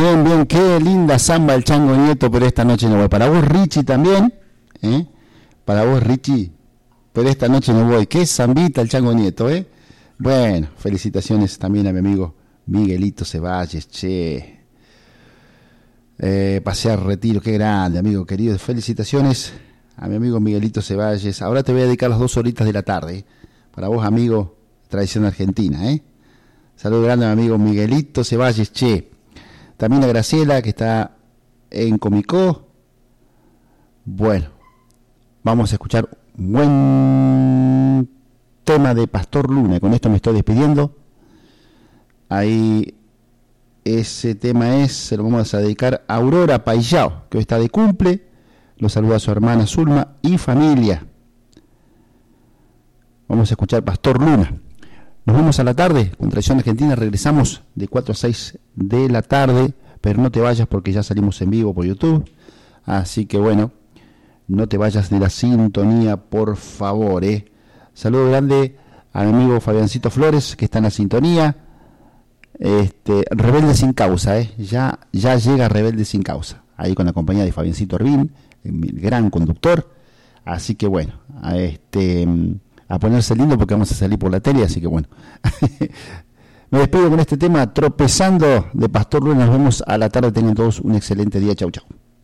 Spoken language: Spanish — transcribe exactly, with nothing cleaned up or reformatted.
Bien, bien, qué linda samba el Chango Nieto, pero esta noche no voy. Para vos, Richie, también, ¿eh? Para vos, Richie, pero esta noche no voy. Qué zambita el Chango Nieto, ¿eh? Bueno, felicitaciones también a mi amigo Miguelito Ceballos, che. Eh, pasear Retiro, qué grande, amigo querido. Felicitaciones a mi amigo Miguelito Ceballos. Ahora te voy a dedicar las dos horitas de la tarde, ¿eh? Para vos, amigo, tradición argentina, ¿eh? Saludo grande a mi amigo Miguelito Ceballos, che. También a Graciela, que está en Comicó. Bueno, vamos a escuchar un buen tema de Pastor Luna. Con esto me estoy despidiendo. Ahí, ese tema es, se lo vamos a dedicar a Aurora Paillao, que hoy está de cumple. Lo saluda a su hermana Zulma y familia. Vamos a escuchar Pastor Luna. Nos vemos a la tarde con Tradición Argentina. Regresamos de cuatro a seis de la tarde, pero no te vayas porque ya salimos en vivo por YouTube. Así que bueno, no te vayas de la sintonía, por favor, ¿eh? Saludo grande a mi amigo Fabiancito Flores, que está en la sintonía. Este, Rebelde sin causa, ¿eh? Ya, ya llega Rebelde sin causa. Ahí con la compañía de Fabiancito Arvin, el gran conductor. Así que bueno, a este... a ponerse lindo porque vamos a salir por la tele, así que bueno. Me despido con este tema, Tropezando, de Pastor Luna. Nos vemos a la tarde. Tengan todos un excelente día. Chau, chau.